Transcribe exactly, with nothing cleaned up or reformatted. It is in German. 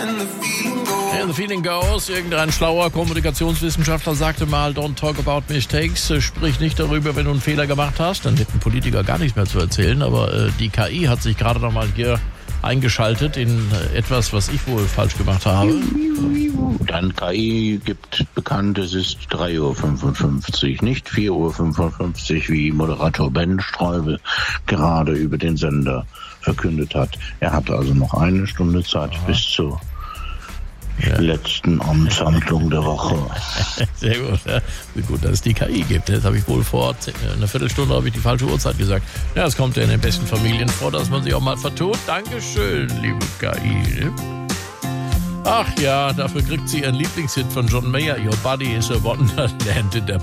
And the feeling goes. Irgendein schlauer Kommunikationswissenschaftler sagte mal, don't talk about mistakes, sprich nicht darüber, wenn du einen Fehler gemacht hast. Dann hätten Politiker gar nichts mehr zu erzählen. Aber äh, die K I hat sich gerade noch mal hier eingeschaltet in äh, etwas, was ich wohl falsch gemacht habe. Dann K I gibt bekannt, es ist drei Uhr fünfundfünfzig, nicht vier Uhr fünfundfünfzig, wie Moderator Ben Streubel gerade über den Sender verkündet hat. Er hat also noch eine Stunde Zeit Aha. bis zur ja. letzten Amtshandlung der Woche. Sehr gut, ja. Wie gut, dass es die K I gibt. Jetzt habe ich wohl vor einer Viertelstunde habe ich die falsche Uhrzeit gesagt. Ja, es kommt ja in den besten Familien vor, dass man sich auch mal vertut. Dankeschön, liebe K I. Ach ja, dafür kriegt sie ihren Lieblingshit von John Mayer, Your Body is a Wonderland in der